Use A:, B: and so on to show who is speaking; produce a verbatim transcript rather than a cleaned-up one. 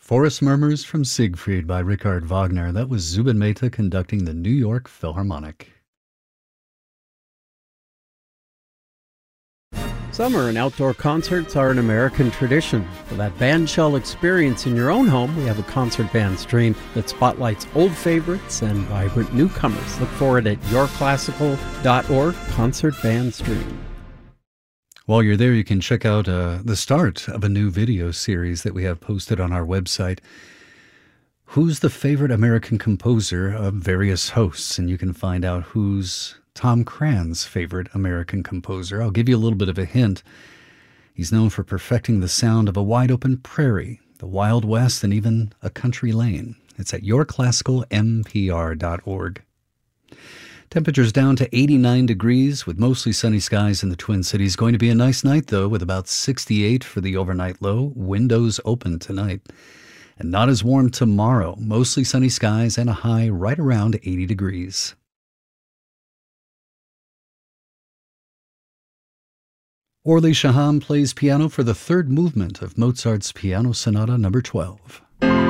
A: Forest Murmurs from Siegfried by Richard Wagner. That was Zubin Mehta conducting the New York Philharmonic.
B: Summer and outdoor concerts are an American tradition. For that bandshell experience in your own home, we have a concert band stream that spotlights old favorites and vibrant newcomers. Look for it at your classical dot org, Concert Band Stream.
A: While you're there, you can check out uh, the start of a new video series that we have posted on our website. Who's the favorite American composer of various hosts? And you can find out who's Tom Cran's favorite American composer. I'll give you a little bit of a hint. He's known for perfecting the sound of a wide-open prairie, the Wild West, and even a country lane. It's at your classical n p r dot org. Temperatures down to eighty-nine degrees with mostly sunny skies in the Twin Cities. Going to be a nice night, though, with about sixty-eight for the overnight low. Windows open tonight. And not as warm tomorrow. Mostly sunny skies and a high right around eighty degrees. Orly Shaham plays piano for the third movement of Mozart's Piano Sonata number twelve.